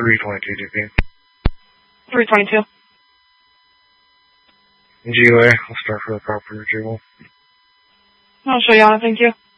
322 DP. 322. GOA, I'll start for the proper retrieval. I'll show you on it, thank you.